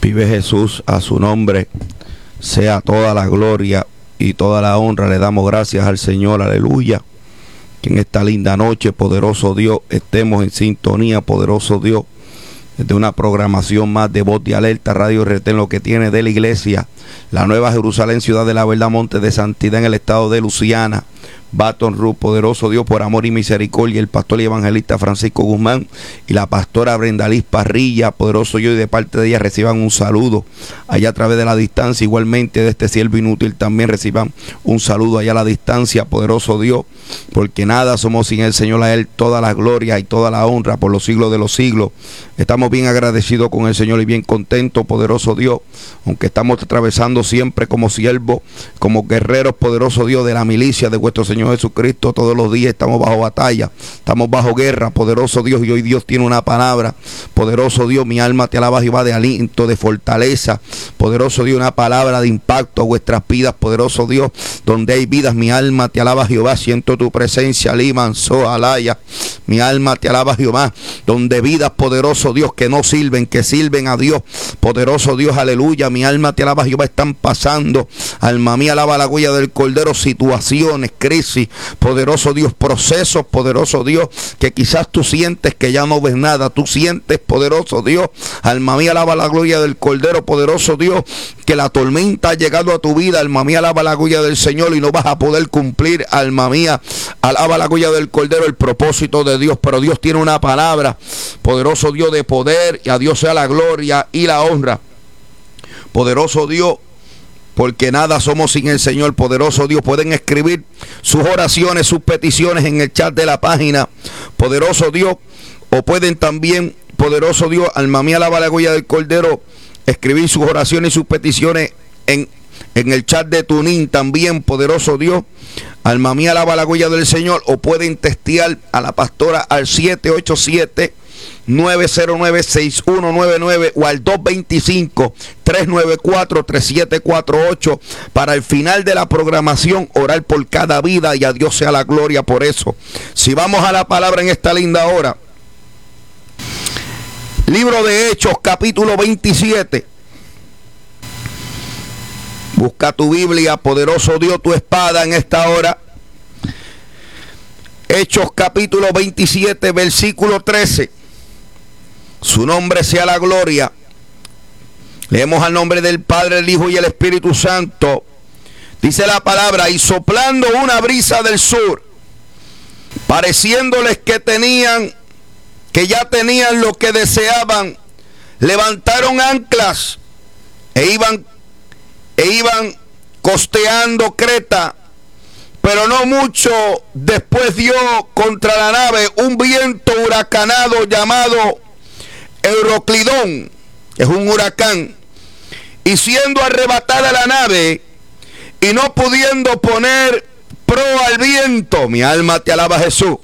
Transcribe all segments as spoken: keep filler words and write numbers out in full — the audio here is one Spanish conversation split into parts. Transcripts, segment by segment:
Vive Jesús, a su nombre sea toda la gloria y toda la honra. Le damos gracias al Señor, aleluya. Que en esta linda noche, poderoso Dios, estemos en sintonía, poderoso Dios, de una programación más de Voz de Alerta, Radio Retén, lo que tiene de la iglesia, la Nueva Jerusalén, Ciudad de la Verdad, Monte de Santidad, en el estado de Luisiana. Baton Rouge, poderoso Dios, por amor y misericordia, el pastor y evangelista Francisco Guzmán y la pastora Brenda Liz Parrilla, poderoso Dios, y de parte de ella reciban un saludo allá a través de la distancia. Igualmente de este siervo inútil también reciban un saludo allá a la distancia, poderoso Dios, porque nada somos sin el Señor, a Él toda la gloria y toda la honra por los siglos de los siglos. Estamos bien agradecidos con el Señor y bien contentos, poderoso Dios, aunque estamos atravesando siempre como siervos, como guerreros, poderoso Dios, de la milicia de vuestro Señor Jesucristo. Todos los días estamos bajo batalla, estamos bajo guerra, poderoso Dios, y hoy Dios tiene una palabra, poderoso Dios, mi alma te alaba Jehová, de aliento, de fortaleza, poderoso Dios, una palabra de impacto a vuestras vidas, poderoso Dios, donde hay vidas, mi alma te alaba Jehová, siento tu presencia, Liman, Soalaya, mi alma te alaba Jehová, donde vidas, poderoso Dios, que no sirven, que sirven a Dios, poderoso Dios, aleluya, mi alma te alaba Jehová, están pasando, alma mía, alaba la huella del Cordero, situaciones, crisis, poderoso Dios, procesos, poderoso Dios, que quizás tú sientes que ya no ves nada, tú sientes, poderoso Dios, alma mía, alaba la gloria del Cordero, poderoso Dios, que la tormenta ha llegado a tu vida, alma mía, alaba la gloria del Señor y no vas a poder cumplir, alma mía, alaba la gloria del Cordero, el propósito de Dios, pero Dios tiene una palabra, poderoso Dios, de poder, y a Dios sea la gloria y la honra, poderoso Dios, porque nada somos sin el Señor, poderoso Dios. Pueden escribir sus oraciones, sus peticiones en el chat de la página, poderoso Dios, o pueden también, poderoso Dios, alma mía, alaba la gloria del Cordero, escribir sus oraciones y sus peticiones en, en el chat de Tunin también, poderoso Dios, alma mía, alaba la gloria del Señor, o pueden testear a la pastora al siete ocho siete, nueve cero nueve, seis uno nueve nueve o al dos dos cinco, tres nueve cuatro, tres siete cuatro ocho para el final de la programación orar por cada vida, y a Dios sea la gloria por eso. Si vamos a la palabra en esta linda hora, libro de Hechos, capítulo veintisiete. Busca tu Biblia, poderoso Dios, tu espada en esta hora. Hechos capítulo veintisiete, versículo trece. Su nombre sea la gloria. Leemos al nombre del Padre, el Hijo y el Espíritu Santo. Dice la palabra: y soplando una brisa del sur, pareciéndoles que tenían, que ya tenían lo que deseaban, levantaron anclas e iban, e iban costeando Creta. Pero no mucho después dio contra la nave un viento huracanado llamado Euroclidón, es un huracán, y siendo arrebatada la nave y no pudiendo poner proa al viento, mi alma te alaba Jesús,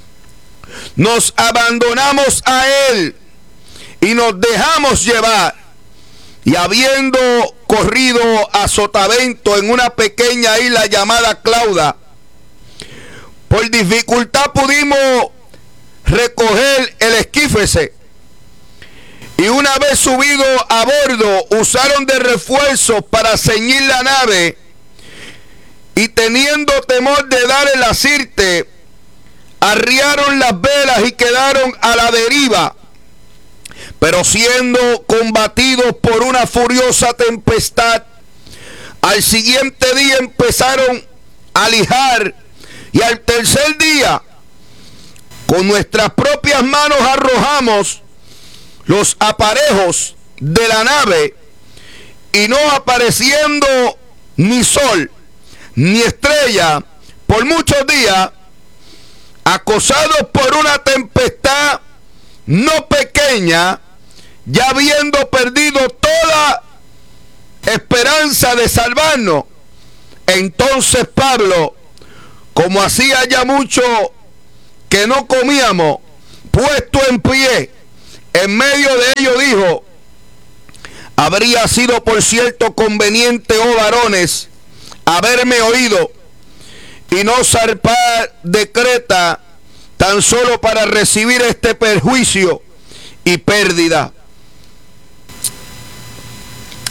nos abandonamos a él y nos dejamos llevar, y habiendo corrido a sotavento en una pequeña isla llamada Clauda, por dificultad pudimos recoger el esquífese. Y una vez subido a bordo, usaron de refuerzos para ceñir la nave, y teniendo temor de dar el asirte, arriaron las velas y quedaron a la deriva. Pero siendo combatidos por una furiosa tempestad, al siguiente día empezaron a lijar, y al tercer día, con nuestras propias manos arrojamos los aparejos de la nave, y no apareciendo ni sol ni estrella por muchos días, acosados por una tempestad no pequeña, ya habiendo perdido toda esperanza de salvarnos, entonces Pablo, como hacía ya mucho que no comíamos, puesto en pie en medio de ellos, dijo: habría sido por cierto conveniente, oh varones, haberme oído y no zarpar de Creta tan solo para recibir este perjuicio y pérdida.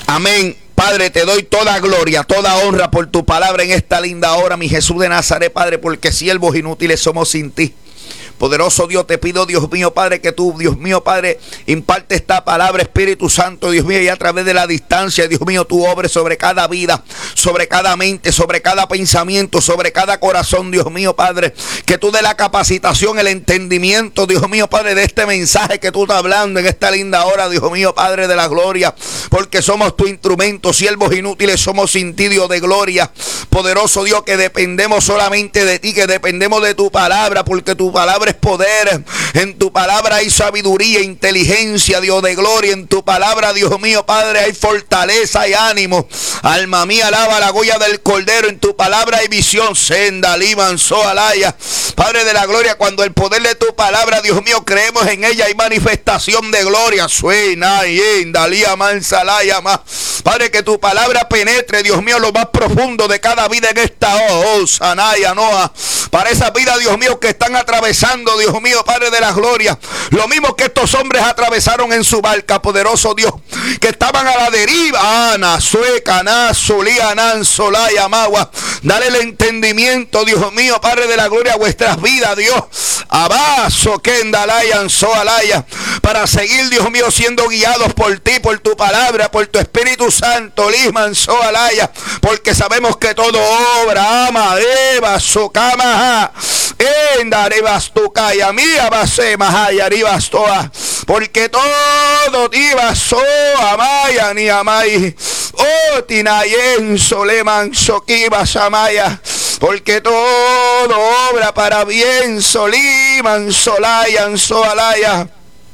Amén. Padre, te doy toda gloria, toda honra por tu palabra en esta linda hora, mi Jesús de Nazaret, Padre, porque siervos inútiles somos sin ti. Poderoso Dios, te pido, Dios mío, Padre, que tú, Dios mío, Padre, imparte esta palabra, Espíritu Santo, Dios mío, y a través de la distancia, Dios mío, tú obres sobre cada vida, sobre cada mente, sobre cada pensamiento, sobre cada corazón, Dios mío, Padre, que tú dé la capacitación, el entendimiento, Dios mío, Padre, de este mensaje que tú estás hablando en esta linda hora, Dios mío, Padre de la gloria, porque somos tu instrumento, siervos inútiles, somos sin ti, Dios de gloria. Poderoso Dios, que dependemos solamente de ti, que dependemos de tu palabra, porque tu palabra es poder, en tu palabra hay sabiduría, inteligencia, Dios de gloria, en tu palabra, Dios mío, Padre, hay fortaleza y ánimo. Alma mía, alaba la goya del Cordero, en tu palabra hay visión, senda, liman, soalaya. Padre de la gloria, cuando el poder de tu palabra, Dios mío, creemos en ella, hay manifestación de gloria. Suena, dalía, mansalaya, más. Padre, que tu palabra penetre, Dios mío, lo más profundo de cada vida en esta oh, oh sanaya, noa. Para esa vida, Dios mío, que están atravesando, Dios mío, Padre de la gloria, lo mismo que estos hombres atravesaron en su barca, poderoso Dios, que estaban a la deriva. Ana, sueca, na, solía, nan, solaya, magua. Dale el entendimiento, Dios mío, Padre de la gloria, a vuestras vidas, Dios. Abaso, kendalayan, soalaya, para seguir, Dios mío, siendo guiados por ti, por tu palabra, por tu Espíritu Santo, liman, soalaya, porque sabemos que todo obra, ama, eva, socama, endarevas tocaya, mía, base, mahaya, arribas toa, porque todo iba so, amaya, ni amay, oh, tinayen, soleman, soquiba, samaya, porque todo obra para bien, soliman, solayan, soalaya.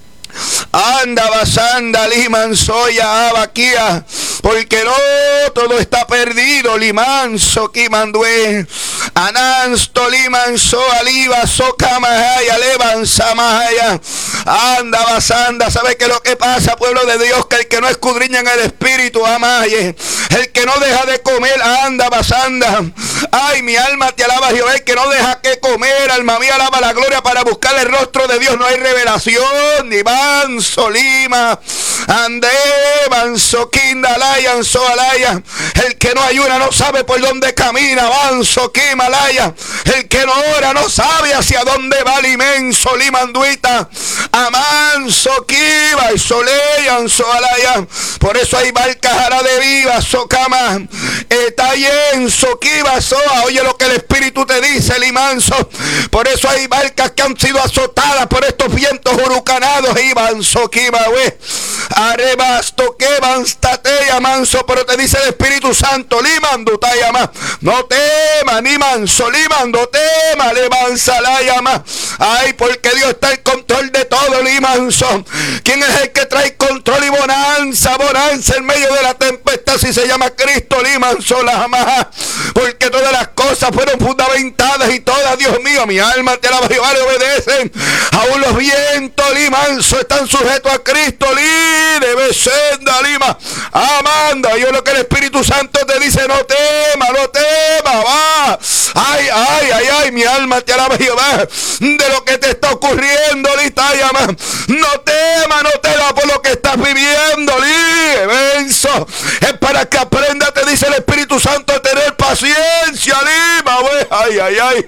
Anda, basanda, liman, soya, abaquía, porque no todo está perdido, liman, soquimandue, anansto, liman, soaliva, socamahaya, levan, samahaya. Anda, basanda, ¿sabe qué es lo que pasa, pueblo de Dios? Que el que no escudriña en el espíritu, amaye, el que no deja de comer, anda, basanda. Ay, mi alma te alaba, Jehová, el que no deja que comer, alma mía, alaba la gloria para buscar el rostro de Dios. No hay revelación, ni van, solima, ande, van, soquindalayan, soalaya. El que no ayuna no sabe por dónde camina, van, soquimalaya. El que no ora no sabe hacia dónde va, limen, solimanduita. Amán, soquiva y soleyan, soalaya. Por eso hay barcas ahora de viva, socama, etayen, soquiva, soa. Oye lo que el Espíritu te dice, limanso. Por eso hay barcas que han sido azotadas por estos vientos huracanados, iban, soquiva, we. Arebas, toqueban, tateya, manso. Pero te dice el Espíritu Santo, liman, dutayama. No tema, ni manso, liman, no tema, levanza la llama. Ay, porque Dios está en control de todo, limanso. ¿Quién es el que trae control y bonanza, bonanza en medio de la tempestad? Si se llama Cristo, limanso, la jamás. Porque todas las cosas fueron fundamentadas y todas, Dios mío, mi alma te alaba, Jehová, le obedecen. Aún los vientos, limanso, están sujetos a Cristo, libre, senda, lima, amanda. Yo lo que el Espíritu Santo te dice, no tema, no tema, va. Ay, ay, ay, ay, mi alma te alaba, Jehová, de lo que te está ocurriendo, litayama. No tema, no temas por lo que estás viviendo, libenso. Es para que aprenda, te dice el Espíritu Santo, a tener paciencia, lima, wey. Ay, ay, ay.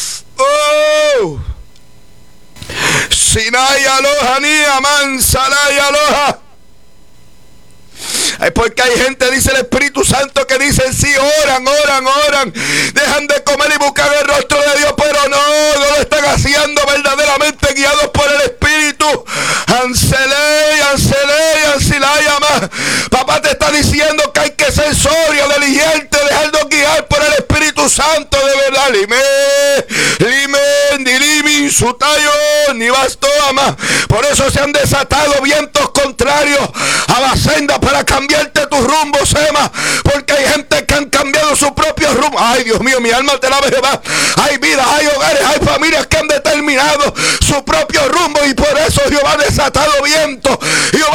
Oh. Sinai aloha, ni aman, salai aloha. Es porque hay gente, dice el Espíritu Santo, que dicen sí, oran, oran, oran, dejan de comer y buscan el rostro de Dios, pero no, no lo están haciendo verdaderamente guiados por el Espíritu. Anseley, Anseley, Ansilayama. Papá te está diciendo que hay que ser sobrio, diligente, dejarnos guiar por el Espíritu Santo de verdad. Lime, lime, dilimi, sutayo, ni bastoama. Por eso se han desatado vientos contrarios a la senda para cambiarte tu rumbo, Sema, porque hay gente que han cambiado su propio rumbo. Ay, Dios mío, mi alma te la Jehová. Hay vidas, hay hogares, hay familias que han determinado su propio rumbo y por eso Jehová ha desatado viento. Jehová